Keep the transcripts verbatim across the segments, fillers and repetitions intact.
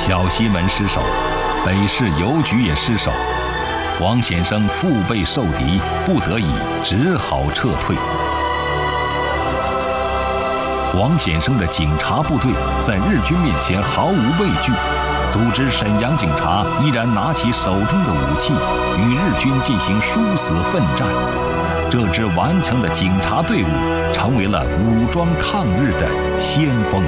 小西门失守，北市邮局也失守，黄显生腹背受敌，不得已只好撤退。黄显生的警察部队在日军面前毫无畏惧，组织沈阳警察依然拿起手中的武器，与日军进行殊死奋战。这支顽强的警察队伍成为了武装抗日的先锋。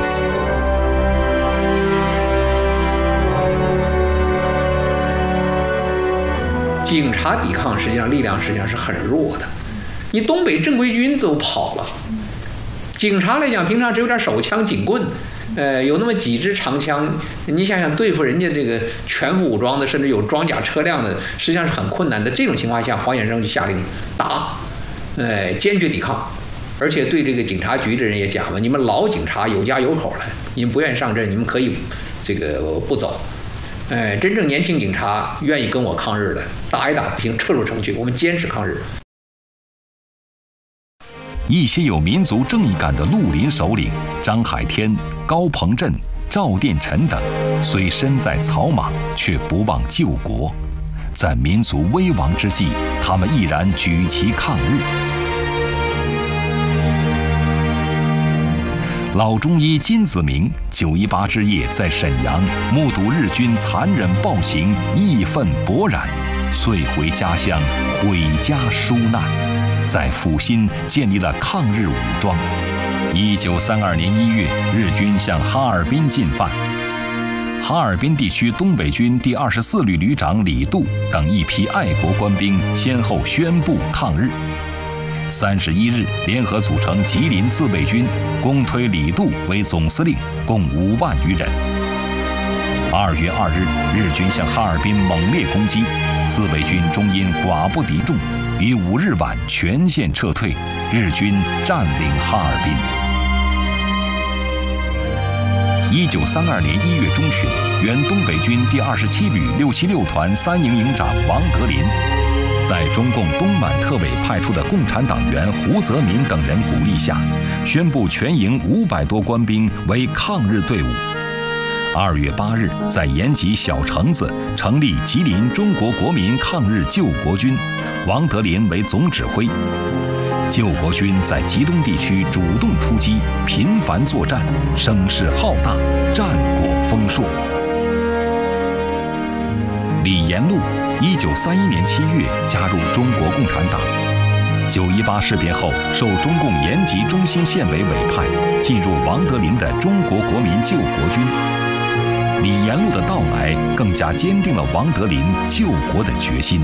警察抵抗实际上力量实际上是很弱的，你东北正规军都跑了，警察来讲平常只有点手枪警棍，呃，有那么几支长枪，你想想对付人家这个全副武装的，甚至有装甲车辆的，实际上是很困难的。这种情况下，黄显生就下令打，呃，坚决抵抗，而且对这个警察局的人也讲了，你们老警察有家有口了，你们不愿意上阵，你们可以这个不走。哎，真正年轻警察愿意跟我抗日的，打一打不行，撤出城去，我们坚持抗日。 一些有民族正义感的绿林首领张海天、高鹏震、赵殿臣等，虽身在草莽，却不忘救国。在民族危亡之际，他们毅然举旗抗日。老中医金子明九一八之夜在沈阳目睹日军残忍暴行，义愤勃然，遂回家乡毁家纾难，在阜新建立了抗日武装。一九三二年一月，日军向哈尔滨进犯，哈尔滨地区东北军第二十四旅旅长李杜等一批爱国官兵先后宣布抗日。三十一日，联合组成吉林自卫军，公推李杜为总司令，共五万余人。二月二日，日军向哈尔滨猛烈攻击，自卫军终因寡不敌众，于五日晚全线撤退，日军占领哈尔滨。一九三二年一月中旬，原东北军第二十七旅六七六团三营营长王德林，在中共东满特委派出的共产党员胡泽民等人鼓励下，宣布全营五百多官兵为抗日队伍。二月八日，在延吉小城子成立吉林中国国民抗日救国军，王德林为总指挥。救国军在吉东地区主动出击，频繁作战，声势浩大，战果丰硕。李延禄一九三一年七月加入中国共产党。九一八事变后，受中共延吉中心县委委派，进入王德林的中国国民救国军。李延禄的到来，更加坚定了王德林救国的决心。